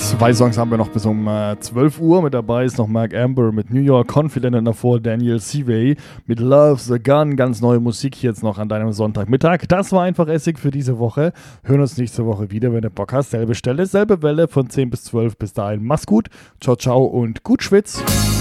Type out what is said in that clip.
2 Songs haben wir noch bis um 12 Uhr. Mit dabei ist noch Mark Amber mit New York Confident und davor Daniel Seavey mit Love the Gun. Ganz neue Musik hier jetzt noch an deinem Sonntagmittag. Das war einfach Essig für diese Woche. Hören uns nächste Woche wieder, wenn du Bock hast. Selbe Stelle, selbe Welle von 10 bis 12. Bis dahin, mach's gut. Ciao, ciao und gut Schwitz.